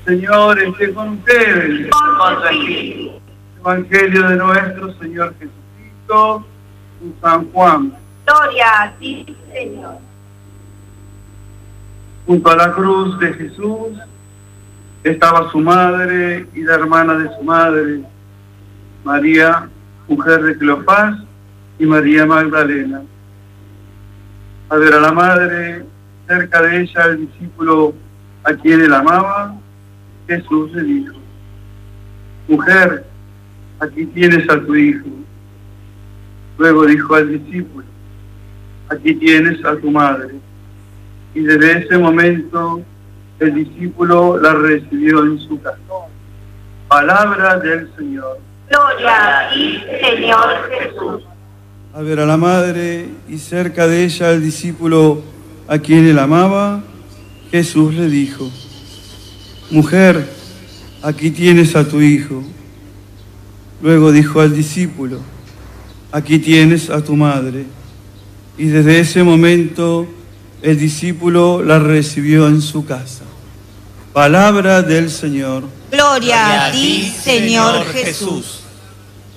Señor esté con ustedes. Con tu espíritu. Evangelio de nuestro Señor Jesucristo, en San Juan. Gloria a ti, Señor. Junto a la cruz de Jesús estaba su madre y la hermana de su madre, María, mujer de Cleofás, y María Magdalena. Al ver a la madre, cerca de ella el discípulo a quien él amaba, Jesús le dijo: mujer, aquí tienes a tu hijo. Luego dijo al discípulo: aquí tienes a tu madre. Y desde ese momento el discípulo la recibió en su casa. Palabra del Señor. Gloria a ti, Señor Jesús. Al ver a la madre y cerca de ella el discípulo a quien él amaba, Jesús le dijo: mujer, aquí tienes a tu hijo. Luego dijo al discípulo: aquí tienes a tu madre. Y desde ese momento el discípulo la recibió en su casa. Palabra del Señor. Gloria a ti, Señor Jesús.